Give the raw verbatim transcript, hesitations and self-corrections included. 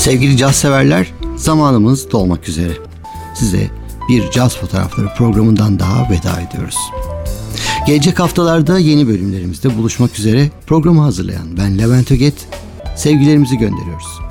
Sevgili caz severler, zamanımız dolmak üzere. Size bir caz fotoğrafları programından daha veda ediyoruz. Gelecek haftalarda yeni bölümlerimizde buluşmak üzere programı hazırlayan ben Levent Öget, sevgilerimizi gönderiyoruz.